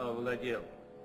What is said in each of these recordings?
овладел.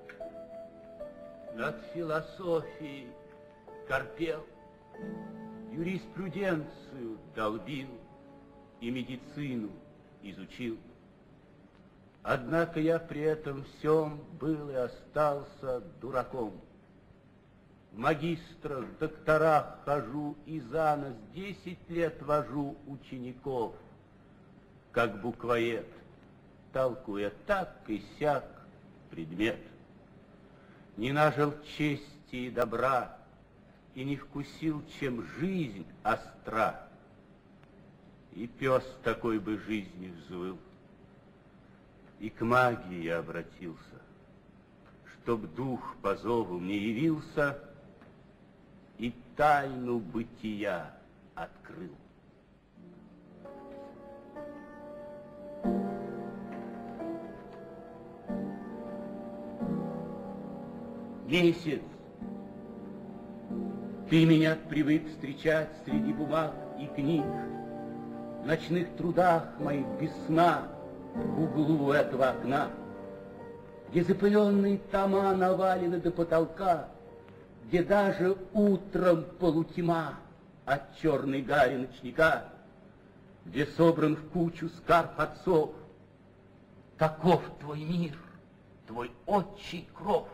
Над философией корпел, юриспруденцию долбил и медицину изучил. Однако я при этом всем был и остался дураком. В магистрах, докторах хожу и за нос 10 лет вожу учеников, как буквоед, толкуя так и сяк предмет. Не нажил чести и добра, и не вкусил, чем жизнь остра. И пес такой бы жизни взвыл, и к магии я обратился, чтоб дух по зову мне явился и тайну бытия открыл. Месяц, ты меня привык встречать среди бумаг и книг, в ночных трудах моих без сна, в углу этого окна, где запыленные тома навалены до потолка, где даже утром полутьма от черной гари ночника, где собран в кучу скарб отцов. Таков твой мир, твой отчий кров.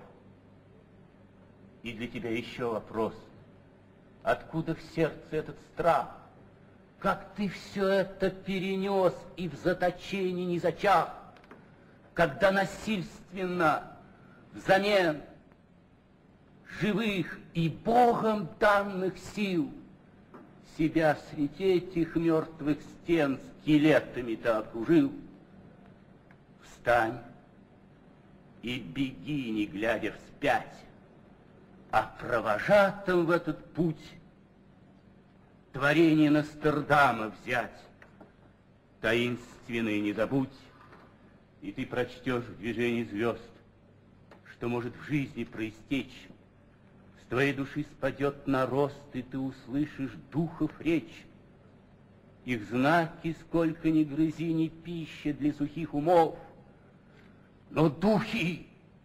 И для тебя еще вопрос. Откуда в сердце этот страх? Как ты все это перенес и в заточении не зачах, когда насильственно взамен живых и Богом данных сил себя среди этих мертвых стен скелетами ты окружил? Встань и беги, не глядя вспять, а провожатым в этот путь творение Нострадама взять. Таинственное не забудь, и ты прочтешь в движении звезд, что может в жизни проистечь. С твоей души спадет нарост, и ты услышишь духов речь. Их знаки, сколько ни грызи, ни пища для сухих умов. Но духи,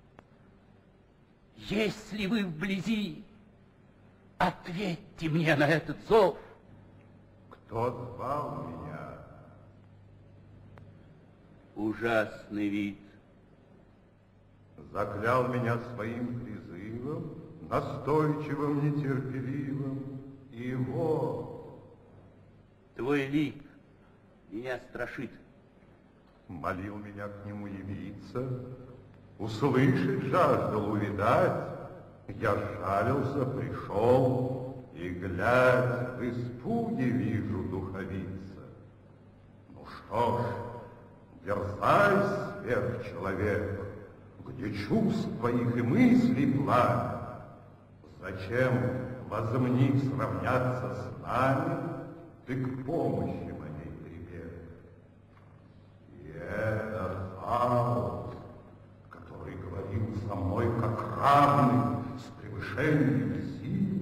есть ли вы вблизи, ответьте мне на этот зов. Кто звал меня? Ужасный вид. Заклял меня своим призывом, настойчивым, нетерпеливым, и вот. Твой лик меня страшит. Молил меня к нему явиться, услышать жаждал, увидать. Я жалился, пришел, и, глядь, в испуге вижу духовица. Ну что ж, дерзай, сверхчеловек, где чувств твоих и мыслей пламя. Зачем, возмни сравняться с нами, ты к помощи моей прибег? И это Фауст, который говорил со мной как равный, с превышением сил.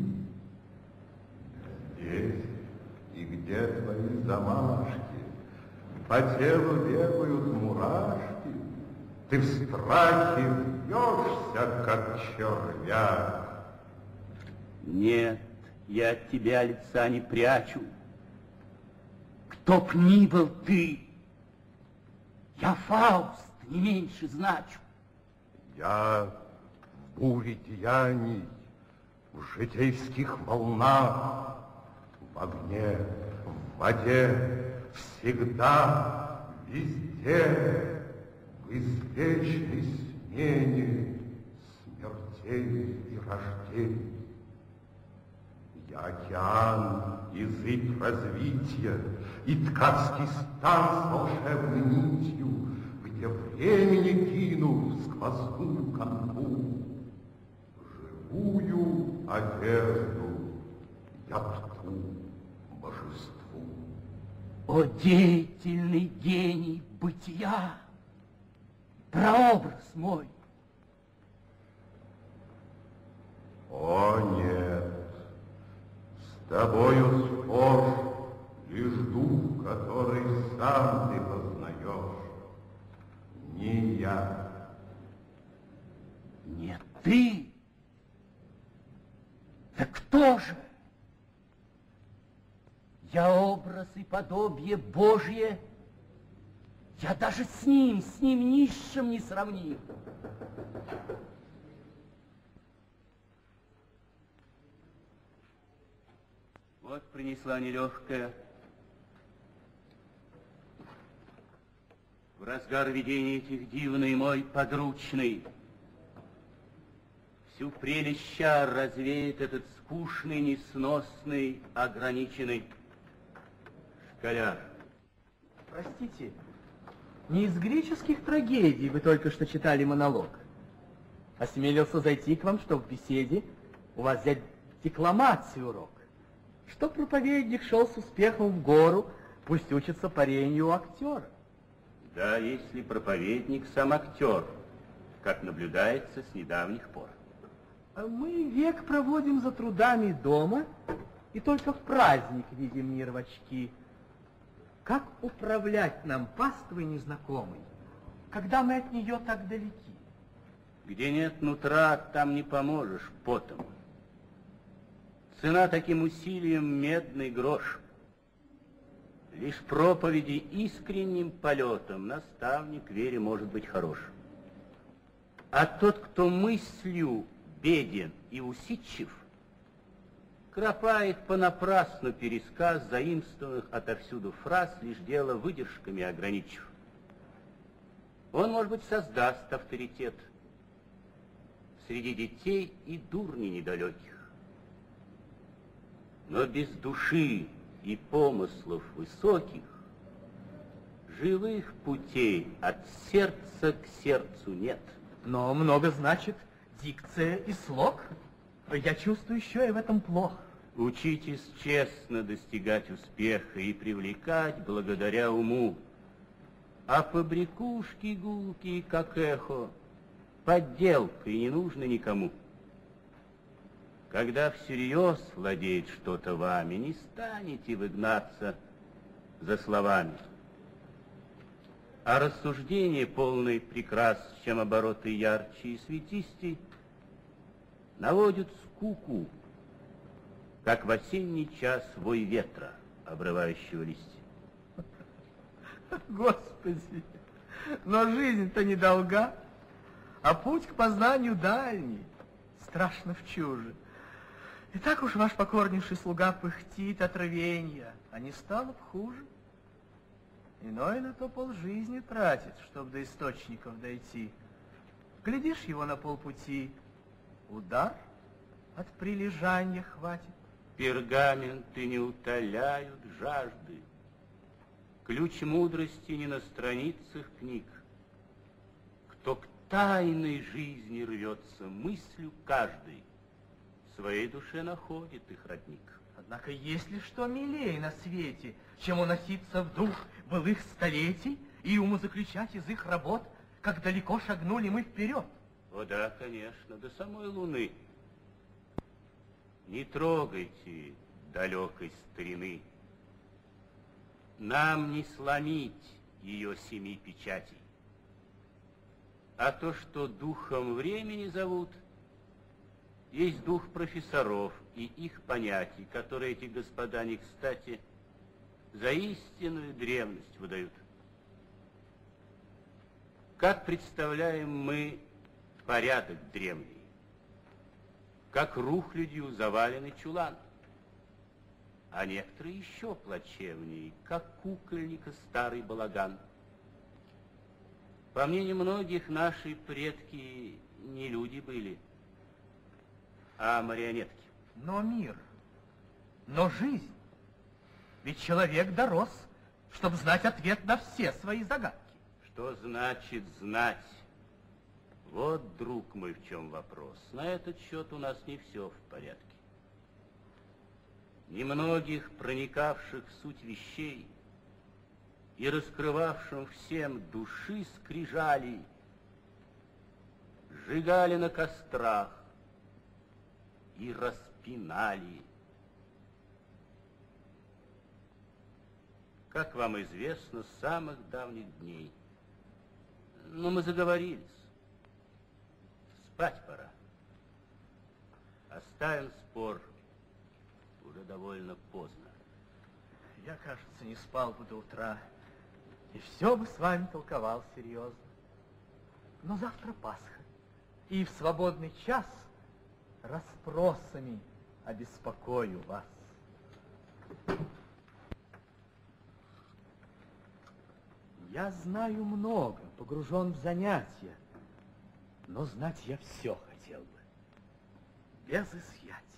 Здесь и где твои замашки? По телу бегают мурашки, ты в страхе вьешься, как червяк. Нет, я от тебя лица не прячу. Кто б ни был ты, я Фауст не меньше значу. Я в буре деяний, в житейских волнах, в огне, в воде, всегда, везде, в извечной смене смертей и рождений. Я океан и зыбь развития, и ткацкий стан с волшебной нитью, где времени кину в сквозную канву. Живую одежду я тку божеству. О, деятельный гений бытия, прообраз мой! О, нет, с тобою спор лишь дух, который сам ты познаешь. Не я, Не ты? Да кто же? Я образ и подобие Божье. Я даже с ним низшим не сравним. Вот принесла нелегкая. В разгар видения этих дивный мой подручный. Всю прелесть чар развеет этот скучный, несносный, ограниченный школяр. Простите, не из греческих трагедий вы только что читали монолог. Осмелился зайти к вам, чтобы в беседе у вас взять декламацию урок. Что проповедник шел с успехом в гору, пусть учится парению у актера. Да, если проповедник сам актер, как наблюдается с недавних пор. А мы век проводим за трудами дома и только в праздник видим мир в очки. Как управлять нам паствой незнакомой, когда мы от нее так далеки? Где нет нутра, там не поможешь потом. Цена таким усилиям медный грош. Лишь проповеди искренним полетом наставник вере может быть хорош. А тот, кто мыслью беден и усидчив, кропает понапрасну пересказ заимствованных отовсюду фраз, лишь дело выдержками ограничив. Он, может быть, создаст авторитет среди детей и дурней недалеких. Но без души и помыслов высоких живых путей от сердца к сердцу нет. Но много значит дикция и слог. Я чувствую еще и в этом плохо. Учитесь честно достигать успеха и привлекать благодаря уму. А побрякушки гулкие, как эхо, подделкой не нужно никому. Когда всерьез владеет что-то вами, не станете вы гнаться за словами. А рассуждение полное прекрас, чем обороты ярче и светистей, наводят скуку, как в осенний час вой ветра, обрывающего листья. Господи, но жизнь-то недолга, а путь к познанию дальний, страшно в чуже. И так уж ваш покорнейший слуга пыхтит от рвенья, а не стало б хуже. Иной на то полжизни тратит, чтоб до источников дойти. Глядишь его на полпути, удар от прилежания хватит. Пергаменты не утоляют жажды, ключ мудрости не на страницах книг. Кто к тайной жизни рвется, мыслью каждый в своей душе находит их родник. Однако есть ли что милее на свете, чем уноситься в дух былых столетий и умозаключать из их работ, как далеко шагнули мы вперед? О да, конечно, до самой Луны. Не трогайте далекой старины. Нам не сломить ее семи печатей. А то, что духом времени зовут, есть дух профессоров и их понятий, которые эти господа не кстати за истинную древность выдают. Как представляем мы порядок древний? Как рухлядью заваленный чулан, а некоторые еще плачевнее, как кукольника старый балаган. По мнению многих, наши предки не люди были, а марионетки. Но мир, но жизнь. Ведь человек дорос, чтобы знать ответ на все свои загадки. Что значит знать? Вот, друг мой, в чем вопрос. На этот счет у нас не все в порядке. Немногих, проникавших в суть вещей и раскрывавшим всем души скрижали, сжигали на кострах и распинали. Как вам известно, с самых давних дней. Но мы заговорились. Спать пора. Оставим спор. Уже довольно поздно. Я, кажется, не спал бы до утра. И все бы с вами толковал серьезно. Но завтра Пасха. И в свободный час расспросами обеспокою вас. Я знаю много, погружен в занятия, но знать я все хотел бы, без изъятий.